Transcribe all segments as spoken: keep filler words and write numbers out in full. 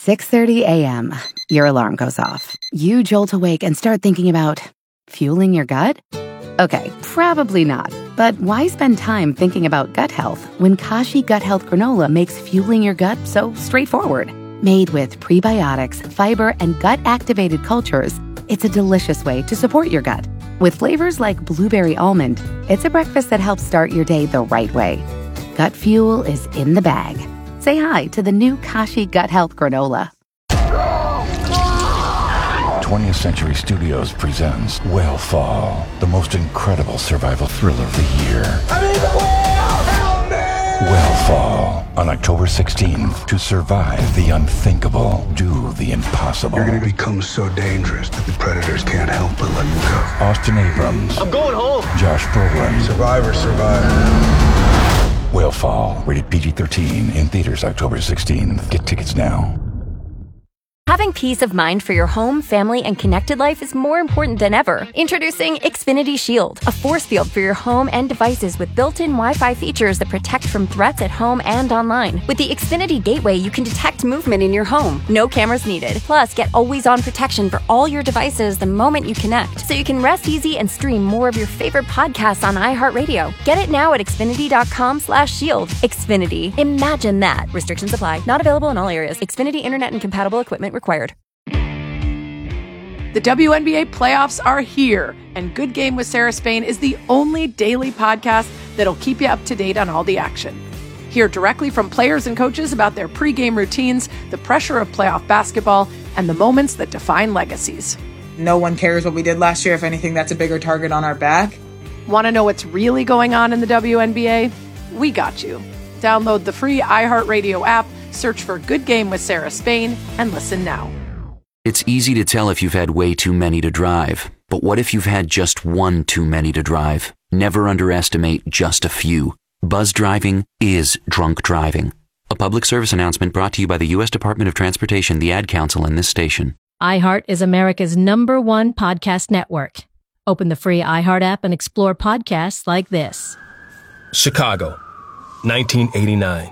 six thirty a.m. Your alarm goes off. You jolt awake and start thinking about fueling your gut? Okay, probably not. But why spend time thinking about gut health when Kashi Gut Health Granola makes fueling your gut so straightforward? Made with prebiotics, fiber, and gut-activated cultures, it's a delicious way to support your gut. With flavors like blueberry almond, it's a breakfast that helps start your day the right way. Gut fuel is in the bag. Say hi to the new Kashi Gut Health Granola. twentieth Century Studios presents Whale-Fall, the most incredible survival thriller of the year. I'm in the whale! Help me! Whale-Fall, on October sixteenth. To survive the unthinkable, do the impossible. You're gonna become so dangerous that the predators can't help but let you go. Austin Abrams. I'm going home. Josh Brolin. Survivor, survivor. Whale-Fall, rated P G thirteen, in theaters October sixteenth. Get tickets now. Having peace of mind for your home, family, and connected life is more important than ever. Introducing Xfinity Shield, a force field for your home and devices with built-in Wi-Fi features that protect from threats at home and online. With the Xfinity Gateway, you can detect movement in your home. No cameras needed. Plus, get always-on protection for all your devices the moment you connect, so you can rest easy and stream more of your favorite podcasts on iHeartRadio. Get it now at Xfinity.com slash shield. Xfinity. Imagine that. Restrictions apply. Not available in all areas. Xfinity Internet and compatible equipment required. The W N B A playoffs are here, and Good Game with Sarah Spain is the only daily podcast that'll keep you up to date on all the action. Hear directly from players and coaches about their pregame routines, the pressure of playoff basketball, and the moments that define legacies. No one cares what we did last year. If anything, that's a bigger target on our back. Want to know what's really going on in the W N B A? We got you. Download the free iHeartRadio app, search for Good Game with Sarah Spain, and listen now. It's easy to tell if you've had way too many to drive. But what if you've had just one too many to drive? Never underestimate just a few. Buzz driving is drunk driving. A public service announcement brought to you by the U S Department of Transportation, the Ad Council, and this station. iHeart is America's number one podcast network. Open the free iHeart app and explore podcasts like this. Chicago, nineteen eighty-nine.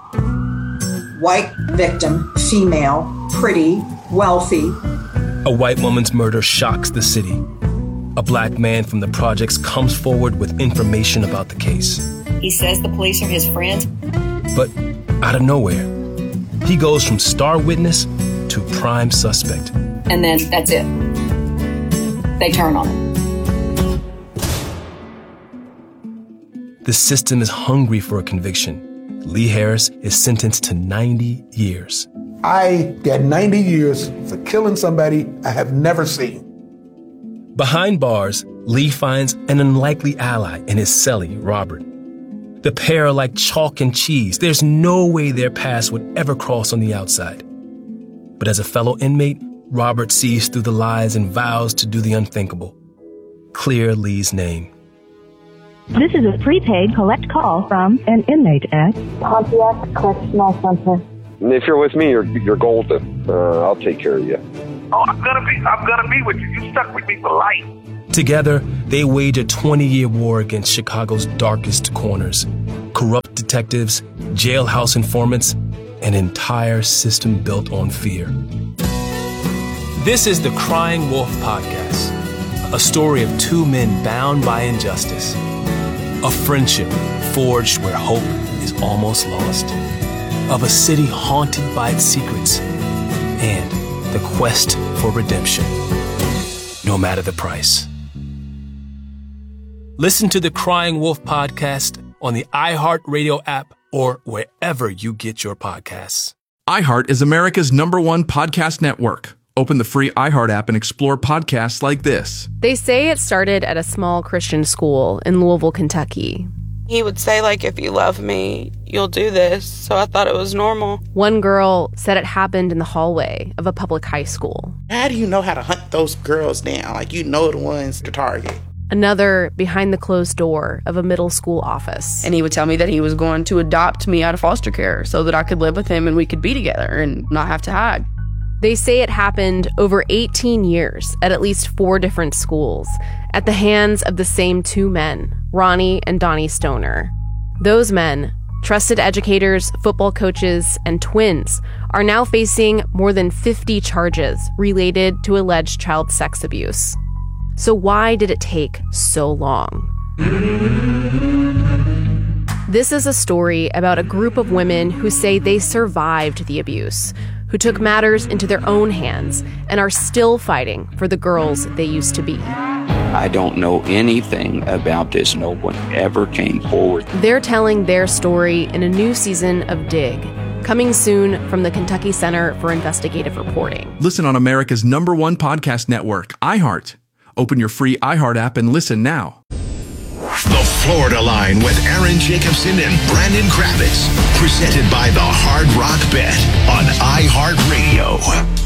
White victim, female, pretty, wealthy. A white woman's murder shocks the city. A black man from the projects comes forward with information about the case. He says the police are his friends. But out of nowhere, he goes from star witness to prime suspect. And then that's it. They turn on him. The system is hungry for a conviction. Lee Harris is sentenced to ninety years. I got ninety years for killing somebody I have never seen. Behind bars, Lee finds an unlikely ally in his cellie, Robert. The pair are like chalk and cheese. There's no way their paths would ever cross on the outside. But as a fellow inmate, Robert sees through the lies and vows to do the unthinkable. Clear Lee's name. This is a prepaid collect call from an inmate at Pontiac Correctional Center. If you're with me, you're you're golden. Uh, I'll take care of you. Oh, I'm gonna be I'm gonna be with you. You stuck with me for life. Together, they wage a twenty-year war against Chicago's darkest corners. Corrupt detectives, jailhouse informants, an entire system built on fear. This is the Crying Wolf Podcast, a story of two men bound by injustice. A friendship forged where hope is almost lost. Of a city haunted by its secrets. And the quest for redemption, no matter the price. Listen to the Crying Wolf Podcast on the iHeartRadio app or wherever you get your podcasts. iHeart is America's number one podcast network. Open the free iHeart app and explore podcasts like this. They say it started at a small Christian school in Louisville, Kentucky. He would say, like, if you love me, you'll do this. So I thought it was normal. One girl said it happened in the hallway of a public high school. How do you know how to hunt those girls down? Like, you know the ones to target. Another behind the closed door of a middle school office. And he would tell me that he was going to adopt me out of foster care so that I could live with him and we could be together and not have to hide. They say it happened over eighteen years at at least four different schools at the hands of the same two men, Ronnie and Donnie Stoner. Those men Trusted educators, football coaches, and twins are now facing more than fifty charges related to alleged child sex abuse. So why did it take so long? This is a story about a group of women who say they survived the abuse, who took matters into their own hands and are still fighting for the girls they used to be. I don't know anything about this. No one ever came forward. They're telling their story in a new season of Dig, coming soon from the Kentucky Center for Investigative Reporting. Listen on America's number one podcast network, iHeart. Open your free iHeart app and listen now. The Florida Line with Aaron Jacobson and Brandon Kravitz. Presented by the Hard Rock Bet on iHeartRadio.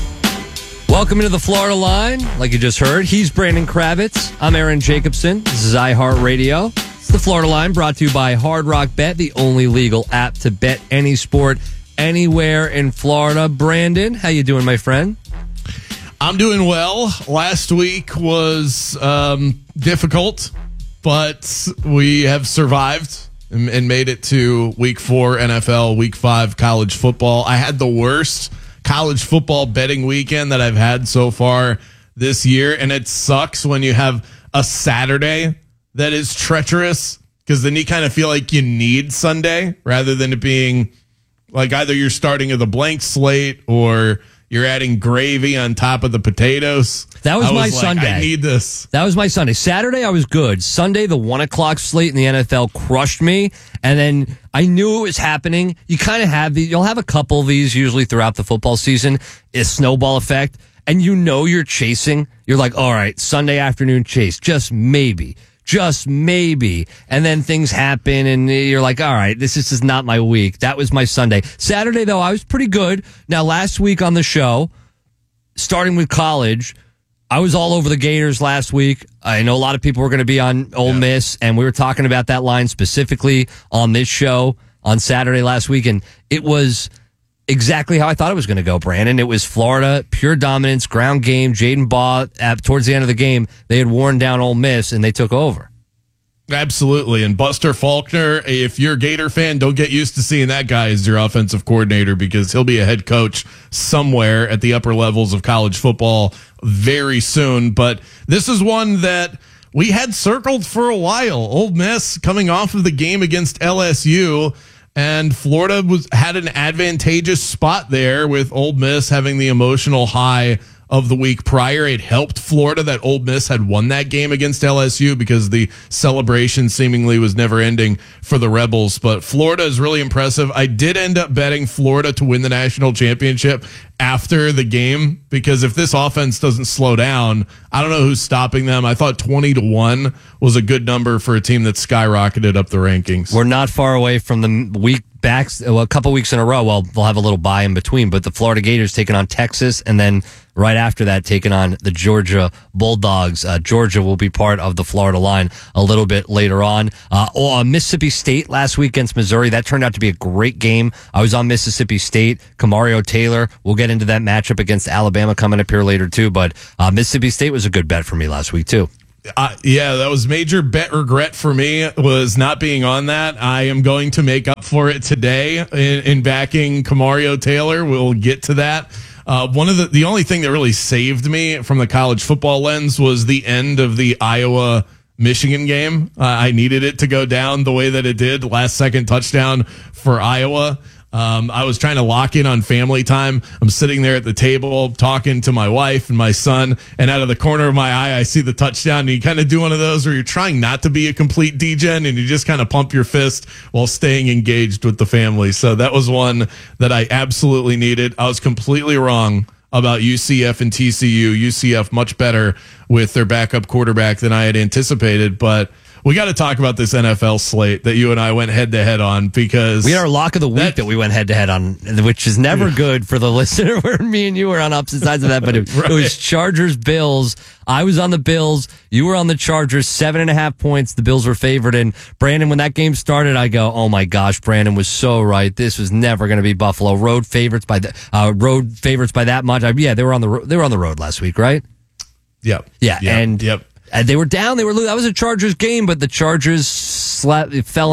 Welcome into the Florida Line. Like you just heard, he's Brandon Kravitz. I'm Aaron Jacobson. This is iHeartRadio. It's the Florida Line brought to you by Hard Rock Bet, the only legal app to bet any sport anywhere in Florida. Brandon, how you doing, my friend? I'm doing well. Last week was um, difficult, but we have survived and, and made it to week four N F L, week five college football. I had the worst college football betting weekend that I've had so far this year, and it sucks when you have a Saturday that is treacherous, because then you kind of feel like you need Sunday rather than it being like either you're starting with a blank slate or you're adding gravy on top of the potatoes. That was, was my like, Sunday. I need this. That was my Sunday. Saturday, I was good. Sunday, the one o'clock slate in the N F L crushed me. And then I knew it was happening. You kind of have the, you'll have a couple of these usually throughout the football season. It's snowball effect. And you know you're chasing. You're like, all right, Sunday afternoon chase. Just maybe. Just maybe. And then things happen and you're like, all right, this is just not my week. That was my Sunday. Saturday, though, I was pretty good. Now, last week on the show, starting with college, I was all over the Gators last week. I know a lot of people were going to be on Ole yeah. Miss, and we were talking about that line specifically on this show on Saturday last week, and it was exactly how I thought it was going to go, Brandon. It was Florida, pure dominance, ground game. Jaden Baugh, at, towards the end of the game, they had worn down Ole Miss, and they took over. Absolutely. And Buster Faulkner, if you're a Gator fan, don't get used to seeing that guy as your offensive coordinator, because he'll be a head coach somewhere at the upper levels of college football very soon. But this is one that we had circled for a while. Ole Miss coming off of the game against L S U, and Florida was had an advantageous spot there with Ole Miss having the emotional high of the week prior. It helped Florida that Ole Miss had won that game against L S U because the celebration seemingly was never ending for the Rebels. But Florida is really impressive. I did end up betting Florida to win the national championship after the game, because if this offense doesn't slow down, I don't know who's stopping them. I thought twenty to one was a good number for a team that skyrocketed up the rankings. We're not far away from the week back, well, a couple weeks in a row. Well, they'll have a little bye in between, but the Florida Gators taking on Texas, and then right after that, taking on the Georgia Bulldogs. Uh, Georgia will be part of the Florida line a little bit later on. Uh, oh, uh, Mississippi State last week against Missouri. That turned out to be a great game. I was on Mississippi State. Camario Taylor. We'll get into that matchup against Alabama coming up here later, too. But uh, Mississippi State was a good bet for me last week, too. Uh, yeah, that was major bet regret for me, was not being on that. I am going to make up for it today in, in backing Camario Taylor. We'll get to that. Uh, one of the, the only thing that really saved me from the college football lens was the end of the Iowa Michigan game. Uh, I needed it to go down the way that it did. Last second touchdown for Iowa. Um, I was trying to lock in on family time. I'm sitting there at the table talking to my wife and my son, and out of the corner of my eye, I see the touchdown. And you kind of do one of those where you're trying not to be a complete degen, and you just kind of pump your fist while staying engaged with the family. So that was one that I absolutely needed. I was completely wrong about U C F and T C U. U C F much better with their backup quarterback than I had anticipated, but we got to talk about this N F L slate that you and I went head to head on, because we had our lock of the week that, that we went head to head on, which is never yeah. good for the listener. Where me and you were on opposite sides of that, but it, right. it was Chargers Bills. I was on the Bills. You were on the Chargers. Seven and a half points. The Bills were favored. And Brandon, when that game started, I go, "Oh my gosh, Brandon was so right. This was never going to be Buffalo road favorites by the uh, road favorites by that much." I, yeah, they were on the ro- they were on the road last week, right? Yep. Yeah, yep. and yep. And they were down. They were that was a Chargers game, but the Chargers slept, fell in it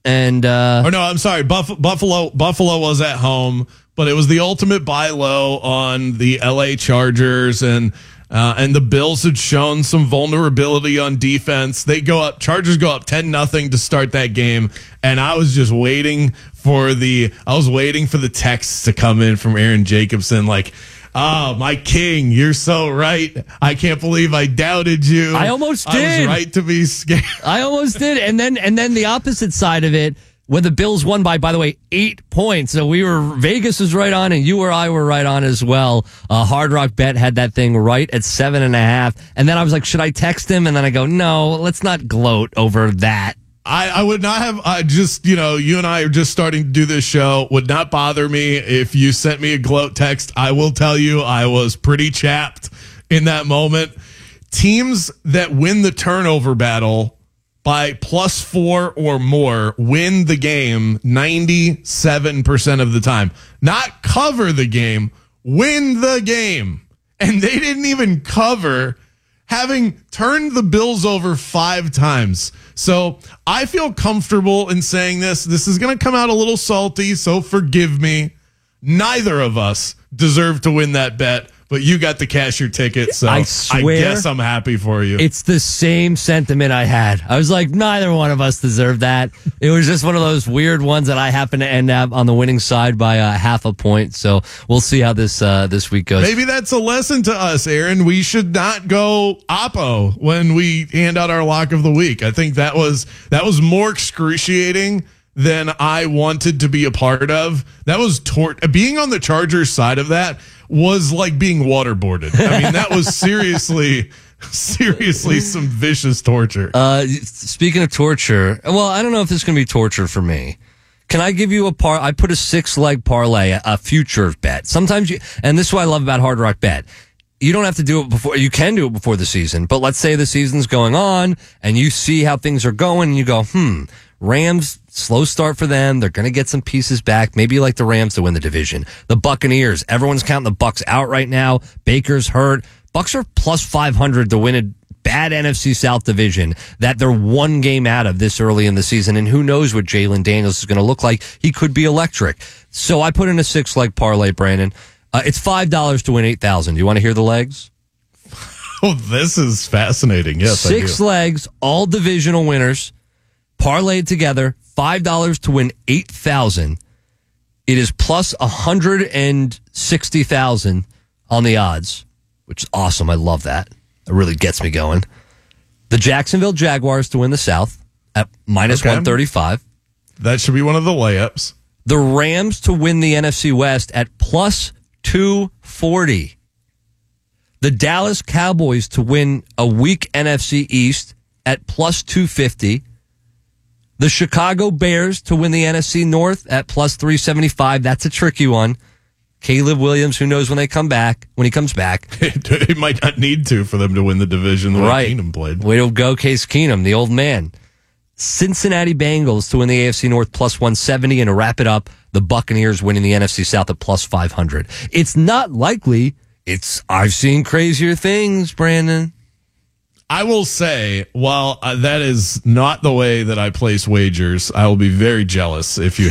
And uh, or no, I'm sorry, Buff- Buffalo. Buffalo was at home, but it was the ultimate buy low on the L A Chargers, and uh, and the Bills had shown some vulnerability on defense. They go up, Chargers go up ten nothing to start that game, and I was just waiting for the I was waiting for the texts to come in from Aaron Jacobson, like, "Oh, my king, you're so right. I can't believe I doubted you. I almost did. I was right to be scared." I almost did. And then and then the opposite side of it, when the Bills won by, by the way, eight points. So we were, Vegas was right on, and you or I were right on as well. Uh, Hard Rock Bet had that thing right at seven and a half. And then I was like, should I text him? And then I go, no, let's not gloat over that. I, I would not have, I just, you know, you and I are just starting to do this show. Would not bother me if you sent me a gloat text. I will tell you, I was pretty chapped in that moment. Teams that win the turnover battle by plus four or more win the game ninety-seven percent of the time. Not cover the game, win the game. And they didn't even cover, having turned the Bills over five times. So I feel comfortable in saying this. This is going to come out a little salty, so forgive me. Neither of us deserve to win that bet, but you got to cash your ticket, so I swear, I guess I'm happy for you. It's the same sentiment I had. I was like, neither one of us deserved that. It was just one of those weird ones that I happen to end up on the winning side by uh, half a point. So we'll see how this uh, this week goes. Maybe that's a lesson to us, Aaron. We should not go oppo when we hand out our lock of the week. I think that was that was more excruciating than I wanted to be a part of. That was tor- being on the Chargers side of that was like being waterboarded. I mean, that was seriously, seriously some vicious torture. Uh, speaking of torture, well, I don't know if this is going to be torture for me. Can I give you a par? I put a six leg parlay, a future bet. Sometimes you, and this is what I love about Hard Rock Bet. You don't have to do it before, you can do it before the season, but let's say the season's going on and you see how things are going and you go, hmm, Rams, slow start for them. They're going to get some pieces back. Maybe you like the Rams to win the division. The Buccaneers, everyone's counting the Bucs out right now. Baker's hurt. Bucs are plus five hundred to win a bad N F C South division that they're one game out of this early in the season. And who knows what Jalen Daniels is going to look like. He could be electric. So I put in a six leg parlay, Brandon. Uh, it's five dollars to win eight thousand. Do you want to hear the legs? Oh, this is fascinating. Yes, Six I do. legs, all divisional winners. Parlayed together, five dollars to win eight thousand. It is plus one hundred sixty thousand on the odds, which is awesome. I love that. It really gets me going. The Jacksonville Jaguars to win the South at minus Okay. one thirty-five. That should be one of the layups. The Rams to win the N F C West at plus two forty. The Dallas Cowboys to win a weak N F C East at plus two fifty. The Chicago Bears to win the N F C North at plus three seventy-five. That's a tricky one. Caleb Williams, who knows when they come back, when he comes back. It might not need to for them to win the division the way Right. Keenum played. Way to go, Case Keenum, the old man. Cincinnati Bengals to win the A F C North plus one seventy, and to wrap it up, the Buccaneers winning the N F C South at plus five hundred. It's not likely. It's I've seen crazier things, Brandon. I will say, while uh, that is not the way that I place wagers, I will be very jealous if you